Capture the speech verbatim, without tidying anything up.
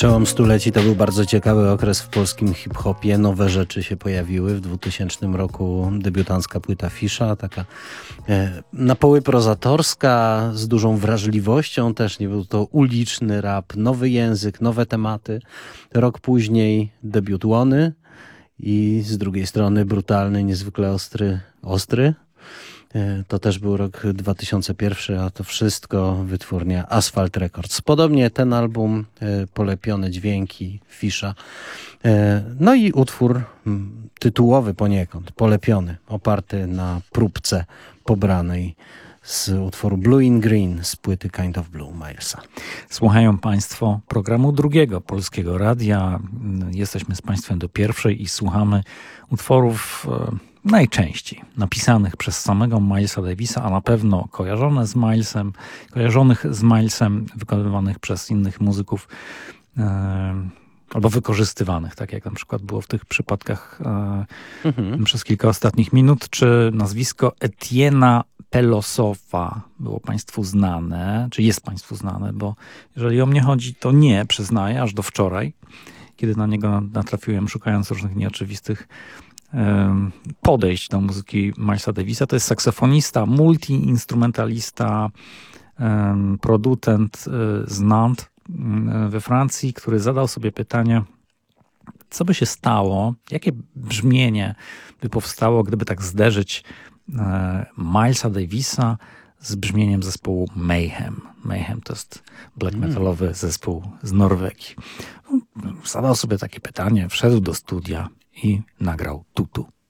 Przełom stuleci to był bardzo ciekawy okres w polskim hip-hopie. Nowe rzeczy się pojawiły. W dwutysięcznym roku debiutancka płyta Fisza, taka e, na poły prozatorska, z dużą wrażliwością też. Nie był to uliczny rap, nowy język, nowe tematy. Rok później debiut Łony i z drugiej strony brutalny, niezwykle ostry, ostry. To też był rok dwa tysiące pierwszy, a to wszystko wytwórnia Asphalt Records. Podobnie ten album, polepione dźwięki Fisza. No i utwór tytułowy poniekąd, polepiony, oparty na próbce pobranej z utworu Blue in Green z płyty Kind of Blue Milesa. Słuchają Państwo programu Drugiego Polskiego Radia. Jesteśmy z Państwem do pierwszej i słuchamy utworów najczęściej napisanych przez samego Milesa Davisa, a na pewno kojarzone z Milesem, kojarzonych z Milesem, wykonywanych przez innych muzyków e, albo wykorzystywanych, tak jak na przykład było w tych przypadkach e, mhm. przez kilka ostatnich minut, czy nazwisko Etienne'a Pelosowa było Państwu znane, czy jest Państwu znane, bo jeżeli o mnie chodzi, to nie, przyznaję, aż do wczoraj, kiedy na niego natrafiłem, szukając różnych nieoczywistych podejść do muzyki Milesa Davisa. To jest saksofonista, multiinstrumentalista, producent z Nantes we Francji, który zadał sobie pytanie, co by się stało, jakie brzmienie by powstało, gdyby tak zderzyć Milesa Davisa z brzmieniem zespołu Mayhem. Mayhem to jest black metalowy zespół z Norwegii. Zadał sobie takie pytanie, wszedł do studia i nagrał Tutu.